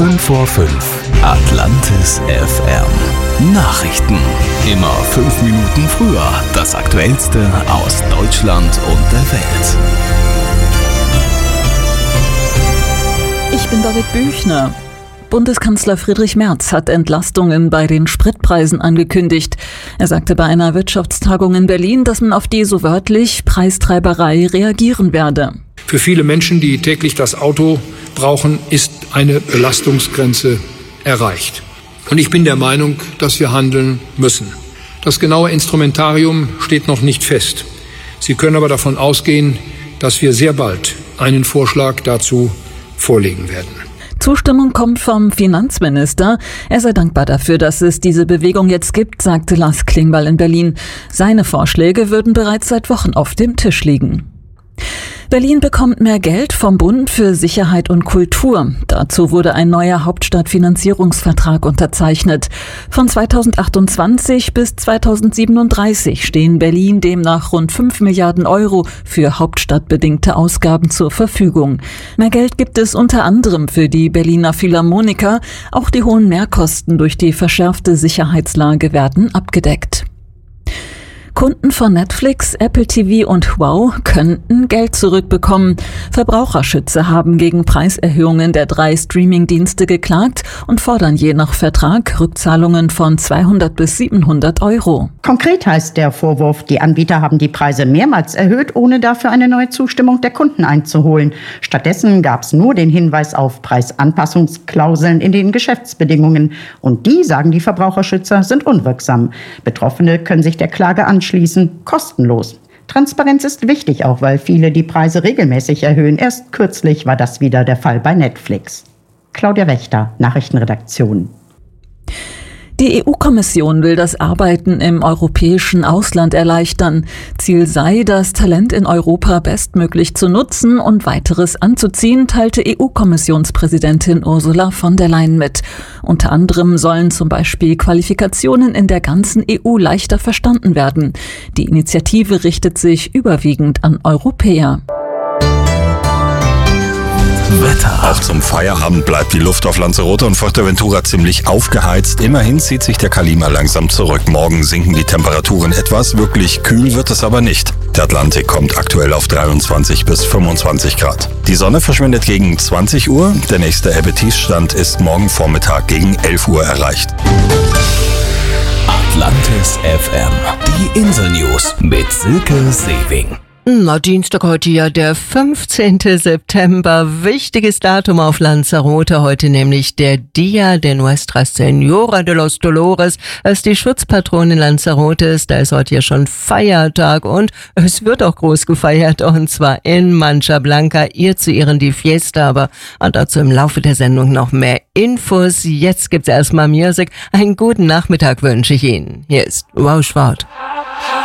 5 vor 5. Atlantis FM. Nachrichten. Immer 5 Minuten früher. Das Aktuellste aus Deutschland und der Welt. Ich bin David Büchner. Bundeskanzler Friedrich Merz hat Entlastungen bei den Spritpreisen angekündigt. Er sagte bei einer Wirtschaftstagung in Berlin, dass man auf die, so wörtlich, Preistreiberei reagieren werde. Für viele Menschen, die täglich das Auto brauchen, ist eine Belastungsgrenze erreicht. Und ich bin der Meinung, dass wir handeln müssen. Das genaue Instrumentarium steht noch nicht fest. Sie können aber davon ausgehen, dass wir sehr bald einen Vorschlag dazu vorlegen werden. Zustimmung kommt vom Finanzminister. Er sei dankbar dafür, dass es diese Bewegung jetzt gibt, sagte Lars Klingbeil in Berlin. Seine Vorschläge würden bereits seit Wochen auf dem Tisch liegen. Berlin bekommt mehr Geld vom Bund für Sicherheit und Kultur. Dazu wurde ein neuer Hauptstadtfinanzierungsvertrag unterzeichnet. Von 2028 bis 2037 stehen Berlin demnach rund 5 Milliarden Euro für hauptstadtbedingte Ausgaben zur Verfügung. Mehr Geld gibt es unter anderem für die Berliner Philharmoniker. Auch die hohen Mehrkosten durch die verschärfte Sicherheitslage werden abgedeckt. Kunden von Netflix, Apple TV und Wow könnten Geld zurückbekommen. Verbraucherschützer haben gegen Preiserhöhungen der 3 Streaming-Dienste geklagt und fordern je nach Vertrag Rückzahlungen von 200 bis 700 Euro. Konkret heißt der Vorwurf, die Anbieter haben die Preise mehrmals erhöht, ohne dafür eine neue Zustimmung der Kunden einzuholen. Stattdessen gab es nur den Hinweis auf Preisanpassungsklauseln in den Geschäftsbedingungen. Und die, sagen die Verbraucherschützer, sind unwirksam. Betroffene können sich der Klage anschließen, kostenlos. Transparenz ist wichtig, auch weil viele die Preise regelmäßig erhöhen. Erst kürzlich war das wieder der Fall bei Netflix. Claudia Wächter, Nachrichtenredaktion. Die EU-Kommission will das Arbeiten im europäischen Ausland erleichtern. Ziel sei, das Talent in Europa bestmöglich zu nutzen und weiteres anzuziehen, teilte EU-Kommissionspräsidentin Ursula von der Leyen mit. Unter anderem sollen zum Beispiel Qualifikationen in der ganzen EU leichter verstanden werden. Die Initiative richtet sich überwiegend an Europäer. Wetter. Auch zum Feierabend bleibt die Luft auf Lanzarote und Fuerteventura ziemlich aufgeheizt. Immerhin zieht sich der Kalima langsam zurück. Morgen sinken die Temperaturen etwas. Wirklich kühl wird es aber nicht. Der Atlantik kommt aktuell auf 23 bis 25 Grad. Die Sonne verschwindet gegen 20 Uhr. Der nächste Ebbe-Tiefstand ist morgen Vormittag gegen 11 Uhr erreicht. Atlantis FM. Die Insel-News mit Silke Sewing. Dienstag heute ja der 15. September. Wichtiges Datum auf Lanzarote heute, nämlich der Dia de Nuestra Señora de los Dolores. Das ist die Schutzpatronin Lanzarotes. Da ist heute ja schon Feiertag und es wird auch groß gefeiert, und zwar in Mancha Blanca. Ihr zu Ehren die Fiesta, aber dazu im Laufe der Sendung noch mehr Infos. Jetzt gibt's erstmal Musik. Einen guten Nachmittag wünsche ich Ihnen. Hier ist Wow Schwarz.